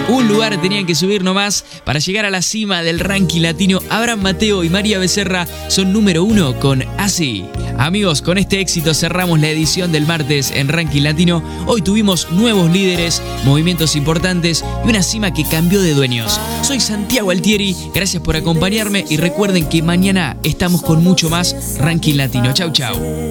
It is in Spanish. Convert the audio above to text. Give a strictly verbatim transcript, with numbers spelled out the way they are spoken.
Un lugar tenían que subir nomás para llegar a la cima del ranking latino. Abraham Mateo y María Becerra son número uno con Así. Amigos, con este éxito cerramos la edición del martes en Ranking Latino. Hoy tuvimos nuevos líderes, movimientos importantes y una cima que cambió de dueños. Soy Santiago Altieri, gracias por acompañarme y recuerden que mañana estamos con mucho más Ranking Latino. Chau, chau.